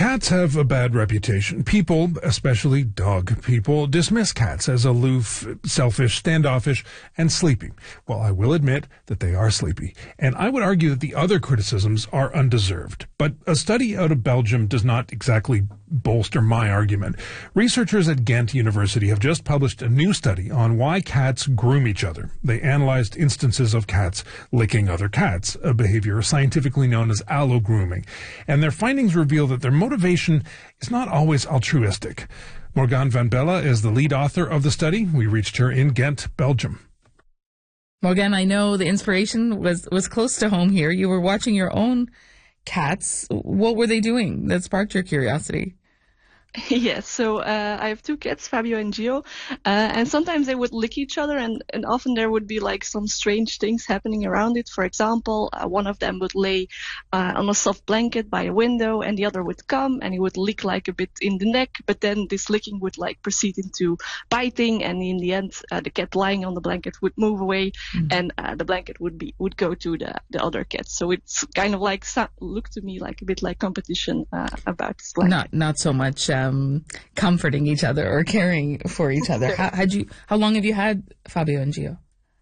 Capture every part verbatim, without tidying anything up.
Cats have a bad reputation. People, especially dog people, dismiss cats as aloof, selfish, standoffish, and sleepy. Well, I will admit that they are sleepy, and I would argue that the other criticisms are undeserved. But a study out of Belgium does not exactly bolster my argument. Researchers at Ghent University have just published a new study on why cats groom each other. They analyzed instances of cats licking other cats, a behavior scientifically known as allogrooming, and their findings reveal that their motivation is not always altruistic. Morgane van Belle is the lead author of the study. We reached her in Ghent, Belgium. Morgane, I know the inspiration was, was close to home here. You were watching your own cats. What were they doing that sparked your curiosity? Yes, so uh, I have two cats, Fabio and Gio, uh, and sometimes they would lick each other, and, and often there would be like some strange things happening around it. For example, uh, one of them would lay uh, on a soft blanket by a window, and the other would come and he would lick like a bit in the neck, but then this licking would like proceed into biting, and in the end, uh, the cat lying on the blanket would move away, mm-hmm. and uh, the blanket would be would go to the the other cat. So it's kind of like looked to me like a bit like competition uh, about this blanket. Not not so much. Uh... Um, comforting each other or caring for each other. How had you? How long have you had Fabio and Gio?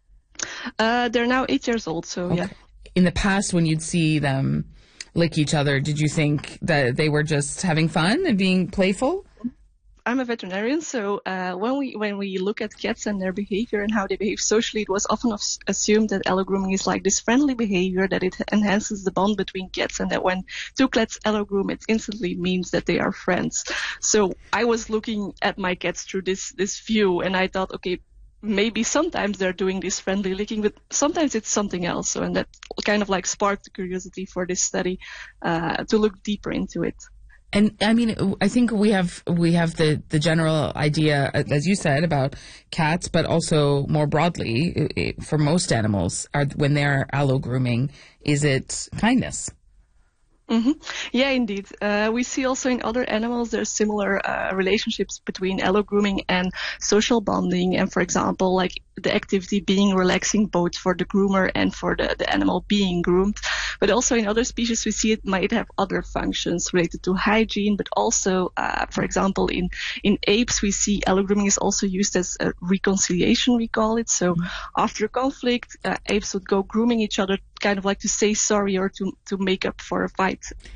Uh, they're now eight years old. So okay. Yeah. In the past, when you'd see them lick each other, did you think that they were just having fun and being playful? I'm a veterinarian, so uh, when we when we look at cats and their behavior and how they behave socially, it was often assumed that allogrooming is like this friendly behavior, that it enhances the bond between cats, and that when two cats allogroom, it instantly means that they are friends. So I was looking at my cats through this this view, and I thought, okay, maybe sometimes they're doing this friendly licking, but sometimes it's something else. So, and that kind of like sparked the curiosity for this study uh, to look deeper into it. And I mean, I think we have we have the, the general idea, as you said, about cats, but also more broadly, for most animals, are when they're allogrooming, is it kindness? Mm-hmm. Yeah, indeed. Uh, we see also in other animals there's similar uh, relationships between allogrooming and social bonding. And for example, like the activity being relaxing both for the groomer and for the, the animal being groomed. But also in other species, we see it might have other functions related to hygiene. But also, uh, for example, in, in apes, we see allogrooming is also used as a reconciliation, we call it. So mm-hmm. after a conflict, uh, apes would go grooming each other, kind of like to say sorry or to, to make up for a fight.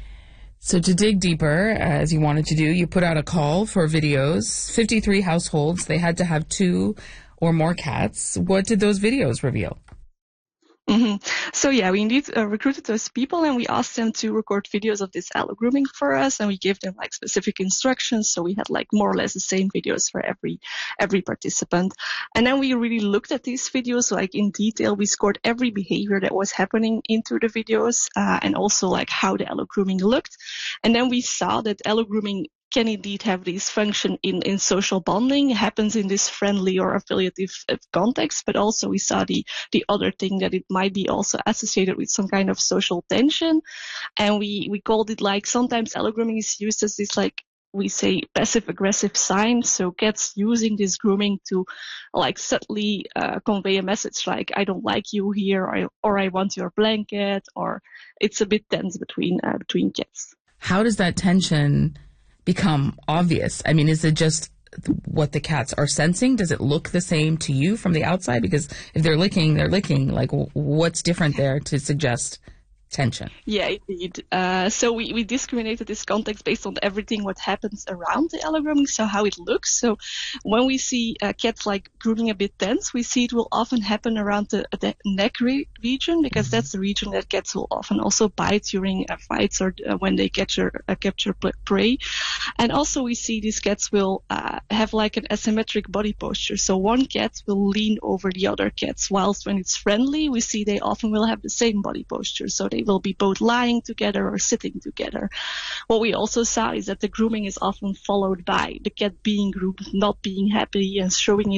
So to dig deeper, as you wanted to do, you put out a call for videos. fifty-three households, they had to have two or more cats. What did those videos reveal? Mm-hmm. So yeah, we indeed uh, recruited those people, and we asked them to record videos of this allogrooming for us, and we gave them like specific instructions. So we had like more or less the same videos for every every participant. And then we really looked at these videos like in detail. We scored every behavior that was happening into the videos, uh, and also like how the allogrooming looked. And then we saw that allogrooming can indeed have this function in, in social bonding, happens in this friendly or affiliative context, but also we saw the, the other thing that it might be also associated with some kind of social tension. And we, we called it like sometimes allogrooming is used as this like, we say passive aggressive sign. So cats using this grooming to like subtly uh, convey a message like, I don't like you here, or, or I want your blanket, or it's a bit tense between, uh, between cats. How does that tension become obvious? I mean, is it just what the cats are sensing? Does it look the same to you from the outside? Because if they're licking, they're licking. Like, what's different there to suggest tension? Yeah, indeed. Uh, so we, we discriminated this context based on everything what happens around the allogrooming, so how it looks. So when we see uh, cats like grooming a bit tense, we see it will often happen around the, the neck re- region, because that's the region that cats will often also bite during uh, fights or uh, when they capture uh, capture prey. And also we see these cats will uh, have like an asymmetric body posture. So one cat will lean over the other cats, whilst when it's friendly, we see they often will have the same body posture. So they will be both lying together or sitting together. What we also saw is that the grooming is often followed by the cat being groomed, not being happy and showing